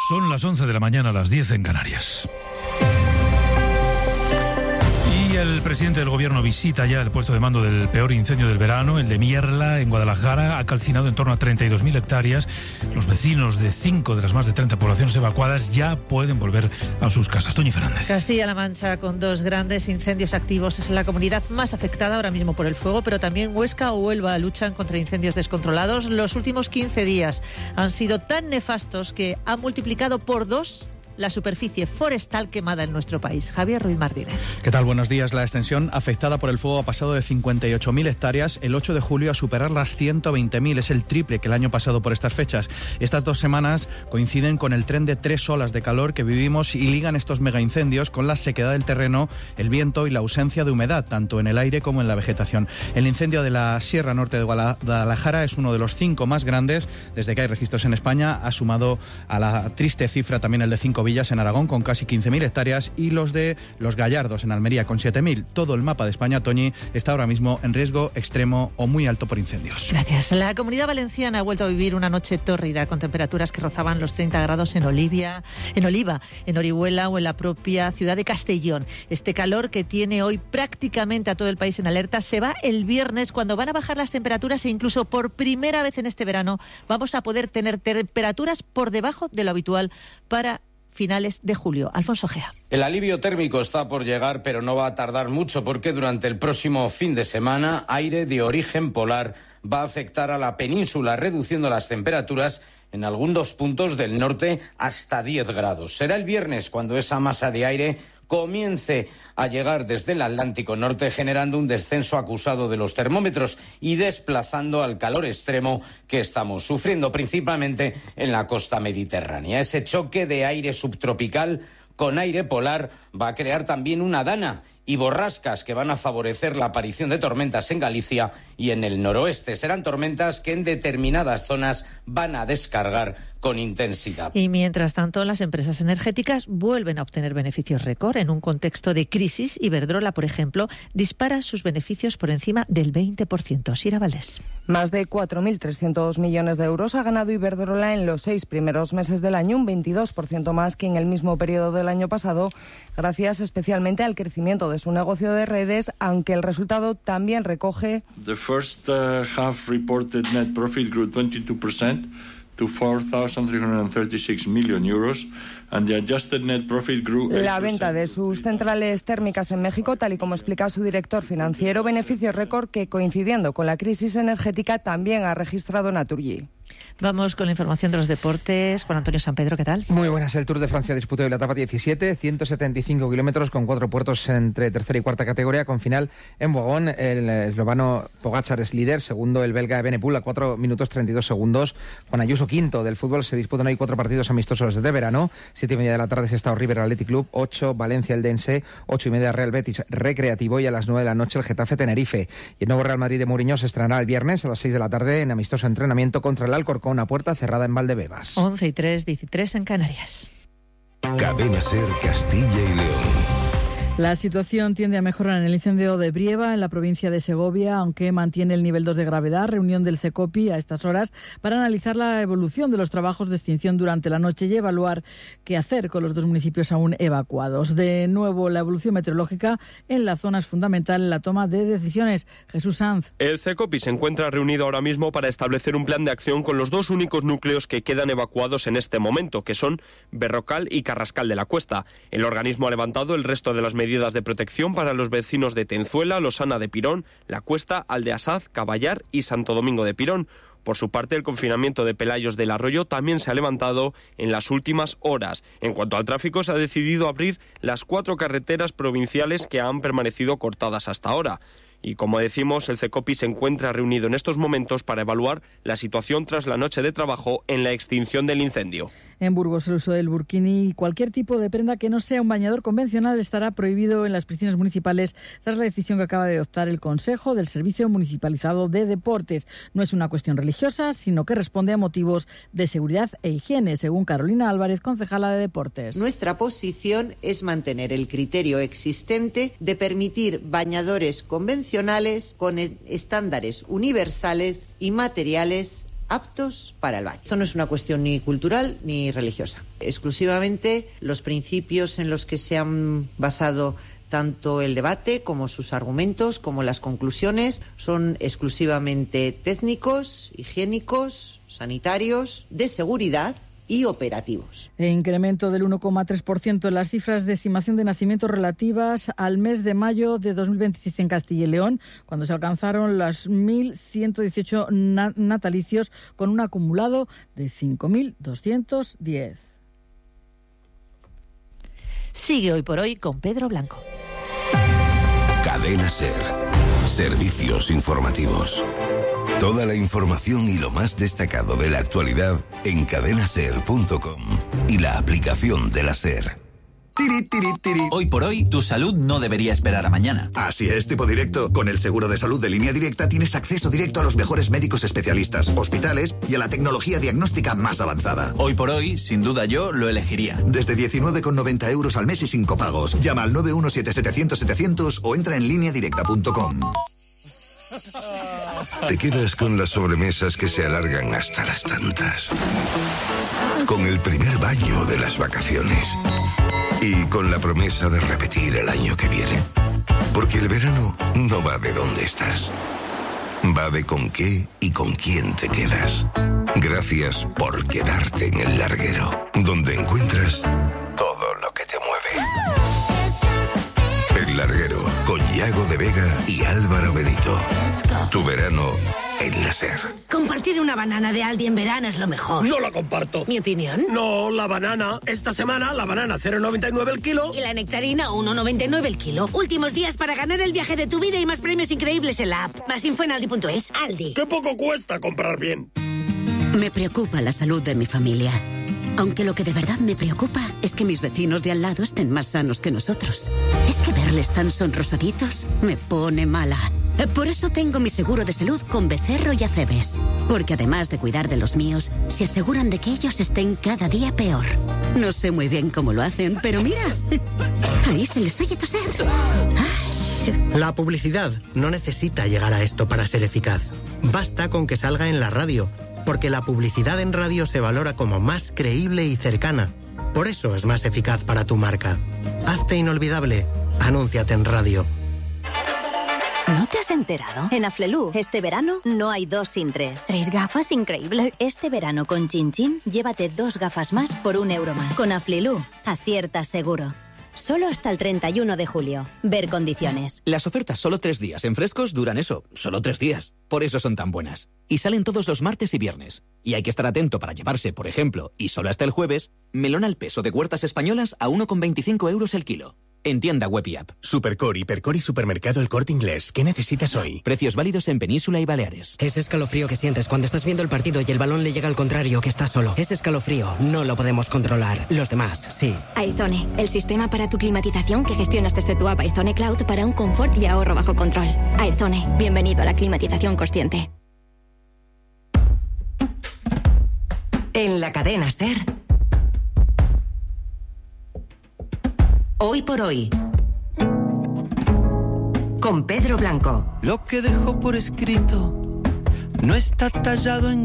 Son las 11 de la mañana, las 10 en Canarias. Y el presidente del gobierno visita ya el puesto de mando del peor incendio del verano, el de Mierla, en Guadalajara. Ha calcinado en torno a 32.000 hectáreas. Los vecinos de 5 de las más de 30 poblaciones evacuadas ya pueden volver a sus casas. Toñi Fernández. Castilla-La Mancha, con 2 grandes incendios activos, es la comunidad más afectada ahora mismo por el fuego, pero también Huesca o Huelva luchan contra incendios descontrolados. Los últimos 15 días han sido tan nefastos que han multiplicado por 2 la superficie forestal quemada en nuestro país. Javier Ruiz Martínez. ¿Qué tal? Buenos días. La extensión afectada por el fuego ha pasado de 58.000 hectáreas el 8 de julio a superar las 120.000. Es el triple que el año pasado por estas fechas. Estas 2 semanas coinciden con el tren de 3 olas de calor que vivimos y ligan estos megaincendios con la sequedad del terreno, el viento y la ausencia de humedad, tanto en el aire como en la vegetación. El incendio de la Sierra Norte de Guadalajara es uno de los 5 más grandes desde que hay registros en España. Ha sumado a la triste cifra también el de 5 villas en Aragón con casi 15.000 hectáreas y los de Los Gallardos en Almería con 7.000. Todo el mapa de España, Toñi, está ahora mismo en riesgo extremo o muy alto por incendios. Gracias. La Comunidad Valenciana ha vuelto a vivir una noche tórrida con temperaturas que rozaban los 30 grados en Oliva, en Orihuela o en la propia ciudad de Castellón. Este calor que tiene hoy prácticamente a todo el país en alerta se va el viernes, cuando van a bajar las temperaturas, e incluso por primera vez en este verano vamos a poder tener temperaturas por debajo de lo habitual para finales de julio. Alfonso Gea. El alivio térmico está por llegar, pero no va a tardar mucho, porque durante el próximo fin de semana aire de origen polar va a afectar a la península, reduciendo las temperaturas en algunos puntos del norte hasta 10 grados. Será el viernes cuando esa masa de aire comience a llegar desde el Atlántico Norte, generando un descenso acusado de los termómetros y desplazando al calor extremo que estamos sufriendo, principalmente en la costa mediterránea. Ese choque de aire subtropical con aire polar va a crear también una dana y borrascas que van a favorecer la aparición de tormentas en Galicia y en el noroeste. Serán tormentas que en determinadas zonas van a descargar con intensidad. Y mientras tanto, las empresas energéticas vuelven a obtener beneficios récord en un contexto de crisis. Iberdrola, por ejemplo, dispara sus beneficios por encima del 20%. Sira Valdés. Más de 4.300 millones de euros ha ganado Iberdrola en los 6 primeros meses del año, un 22% más que en el mismo periodo del año pasado, gracias especialmente al crecimiento de su negocio de redes, aunque el resultado también recoge. The first half reported net profit grew 22% to 4,336 million euros. And the adjusted net profit grew 8%. La venta de sus centrales térmicas en México, tal y como explica su director financiero, beneficio récord que, coincidiendo con la crisis energética, también ha registrado Naturgy. Vamos con la información de los deportes. Juan Antonio Sampedro, ¿qué tal? Muy buenas. El Tour de Francia disputó hoy la etapa 17, 175 kilómetros con 4 puertos entre tercera y cuarta categoría, con final en Boigón. El eslovano Pogačar es líder, segundo el belga Evenepoel a 4 minutos 32 segundos. Juan Ayuso quinto. Del fútbol se disputan hoy 4 partidos amistosos de verano. 7:30 de la tarde Sestao River Athletic Club, 8 Valencia Eldense, 8:30 Real Betis Recreativo y a las 9 de la noche el Getafe Tenerife. Y el nuevo Real Madrid de Mourinho se estrenará el viernes a las 6 de la tarde en amistoso entrenamiento contra el Alcorcón a puerta cerrada en Valdebebas. 11:03, 13 en Canarias. Cadena SER Castilla y León. La situación tiende a mejorar en el incendio de Brieva, en la provincia de Segovia, aunque mantiene el nivel 2 de gravedad. Reunión del CECOPI a estas horas para analizar la evolución de los trabajos de extinción durante la noche y evaluar qué hacer con los 2 municipios aún evacuados. De nuevo, la evolución meteorológica en la zona es fundamental en la toma de decisiones. Jesús Sanz. El CECOPI se encuentra reunido ahora mismo para establecer un plan de acción con los 2 únicos núcleos que quedan evacuados en este momento, que son Berrocal y Carrascal de la Cuesta. El organismo ha levantado el resto de las medidas de protección para los vecinos de Tenzuela, Losana de Pirón, La Cuesta, Aldeasaz, Caballar y Santo Domingo de Pirón. Por su parte, el confinamiento de Pelayos del Arroyo también se ha levantado en las últimas horas. En cuanto al tráfico, se ha decidido abrir las 4 carreteras provinciales que han permanecido cortadas hasta ahora. Y como decimos, el CECOPI se encuentra reunido en estos momentos para evaluar la situación tras la noche de trabajo en la extinción del incendio. En Burgos, el uso del burkini y cualquier tipo de prenda que no sea un bañador convencional estará prohibido en las piscinas municipales tras la decisión que acaba de adoptar el Consejo del Servicio Municipalizado de Deportes. No es una cuestión religiosa, sino que responde a motivos de seguridad e higiene, según Carolina Álvarez, concejala de Deportes. Nuestra posición es mantener el criterio existente de permitir bañadores convencionales con estándares universales y materiales aptos para el baño. Esto no es una cuestión ni cultural ni religiosa. Exclusivamente los principios en los que se han basado tanto el debate como sus argumentos, como las conclusiones, son exclusivamente técnicos, higiénicos, sanitarios, de seguridad y operativos. Incremento del 1,3% en las cifras de estimación de nacimientos relativas al mes de mayo de 2026 en Castilla y León, cuando se alcanzaron los 1.118 natalicios con un acumulado de 5.210. Sigue Hoy por Hoy con Pedro Blanco. Cadena SER. Servicios informativos. Toda la información y lo más destacado de la actualidad en cadenaser.com y la aplicación de la SER. Hoy por hoy, tu salud no debería esperar a mañana. Así es, tipo directo. Con el seguro de salud de Línea Directa tienes acceso directo a los mejores médicos especialistas, hospitales y a la tecnología diagnóstica más avanzada. Hoy por hoy, sin duda yo lo elegiría. Desde 19,90 euros al mes y sin copagos. Llama al 917-700-700 o entra en lineadirecta.com. Te quedas con las sobremesas que se alargan hasta las tantas. Con el primer baño de las vacaciones. Y con la promesa de repetir el año que viene. Porque el verano no va de dónde estás. Va de con qué y con quién te quedas. Gracias por quedarte en el larguero, donde encuentras todo lo que te mueve. El larguero, con Yago de Vega y Álvaro Benito. Tu verano en la SER. Compartir una banana de Aldi en verano es lo mejor. No la comparto. ¿Mi opinión? No, la banana. Esta semana la banana 0,99 el kilo. Y la nectarina 1,99 el kilo. Últimos días para ganar el viaje de tu vida y más premios increíbles en la app. Más info en aldi.es. Aldi. ¡Qué poco cuesta comprar bien! Me preocupa la salud de mi familia. Aunque lo que de verdad me preocupa es que mis vecinos de al lado estén más sanos que nosotros. Es que verles tan sonrosaditos me pone mala. Por eso tengo mi seguro de salud con Becerro y Acebes. Porque además de cuidar de los míos, se aseguran de que ellos estén cada día peor. No sé muy bien cómo lo hacen, pero mira, ahí se les oye toser. La publicidad no necesita llegar a esto para ser eficaz. Basta con que salga en la radio, porque la publicidad en radio se valora como más creíble y cercana. Por eso es más eficaz para tu marca. Hazte inolvidable. Anúnciate en radio. ¿No te has enterado? En Aflelu, este verano, no hay 2 sin 3. 3 gafas, increíble. Este verano con Chin Chin, llévate 2 gafas más por €1 más. Con Aflelu, aciertas seguro. Solo hasta el 31 de julio. Ver condiciones. Las ofertas solo 3 días en Frescos duran eso, solo 3 días. Por eso son tan buenas. Y salen todos los martes y viernes. Y hay que estar atento para llevarse, por ejemplo, y solo hasta el jueves, melón al peso de Huertas Españolas a 1,25 euros el kilo. En tienda web y app. Supercor, Hipercor y Supermercado El Corte Inglés. ¿Qué necesitas hoy? Precios válidos en Península y Baleares. Ese escalofrío que sientes cuando estás viendo el partido y el balón le llega al contrario, que estás solo. Ese escalofrío no lo podemos controlar. Los demás, sí. Airzone, el sistema para tu climatización que gestionas desde tu app Airzone Cloud para un confort y ahorro bajo control. Airzone, bienvenido a la climatización consciente. En la cadena SER. Hoy por hoy, con Pedro Blanco. Lo que dejo por escrito no está tallado en